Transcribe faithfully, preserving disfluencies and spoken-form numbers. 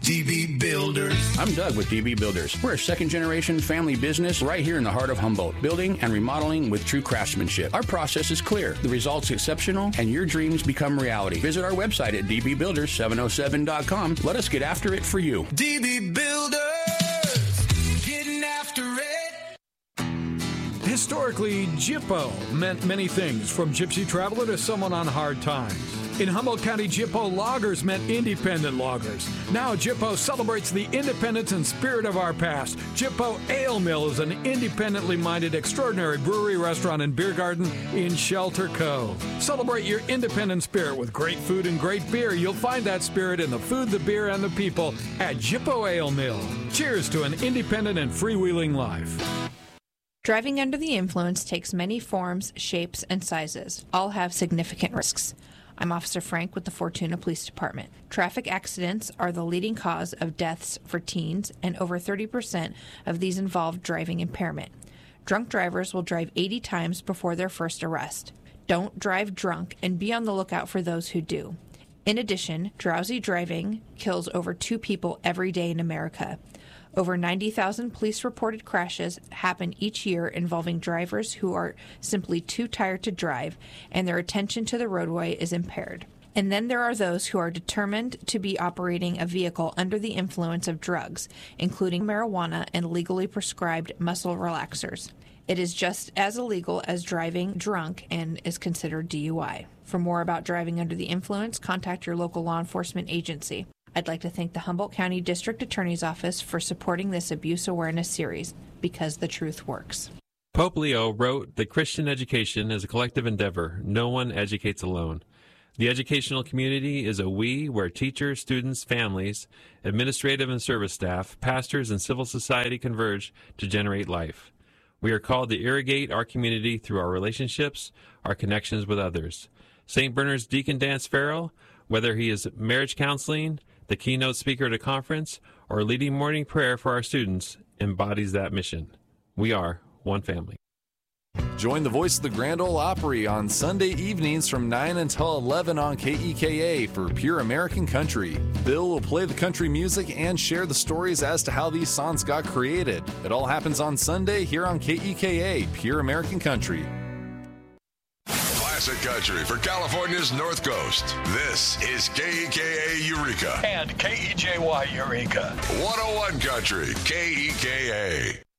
D B Builders. I'm Doug with D B Builders. We're a second-generation family business right here in the heart of Humboldt, building and remodeling with true craftsmanship. Our process is clear, the results exceptional, and your dreams become reality. Visit our website at d b builders seven oh seven dot com. Let us get after it for you. D B Builders, getting after it. Historically, Jippo meant many things, from gypsy traveler to someone on hard times. In Humboldt County, Jippo loggers meant independent loggers. Now, Jippo celebrates the independence and spirit of our past. Jippo Ale Mill is an independently minded, extraordinary brewery, restaurant, and beer garden in Shelter Cove. Celebrate your independent spirit with great food and great beer. You'll find that spirit in the food, the beer, and the people at Jippo Ale Mill. Cheers to an independent and freewheeling life. Driving under the influence takes many forms, shapes, and sizes. All have significant risks. I'm Officer Frank with the Fortuna Police Department. Traffic accidents are the leading cause of deaths for teens, and over thirty percent of these involve driving impairment. Drunk drivers will drive eighty times before their first arrest. Don't drive drunk, and be on the lookout for those who do. In addition, drowsy driving kills over two people every day in America. Over ninety thousand police-reported crashes happen each year involving drivers who are simply too tired to drive and their attention to the roadway is impaired. And then there are those who are determined to be operating a vehicle under the influence of drugs, including marijuana and legally prescribed muscle relaxers. It is just as illegal as driving drunk and is considered D U I. For more about driving under the influence, contact your local law enforcement agency. I'd like to thank the Humboldt County District Attorney's Office for supporting this abuse awareness series, because the truth works. Pope Leo wrote that Christian education is a collective endeavor. No one educates alone. The educational community is a we where teachers, students, families, administrative and service staff, pastors, and civil society converge to generate life. We are called to irrigate our community through our relationships, our connections with others. Saint Bernard's Deacon Dance Farrell, whether he is marriage counseling, the keynote speaker at a conference, or leading morning prayer for our students, embodies that mission. We are one family. Join the Voice of the Grand Ole Opry on Sunday evenings from nine until eleven on K E K A for Pure American Country. Bill will play the country music and share the stories as to how these songs got created. It all happens on Sunday here on K E K A, Pure American Country. Classic country for California's North Coast. This is K E K A Eureka. And K E J Y Eureka. one oh one Country, K E K A.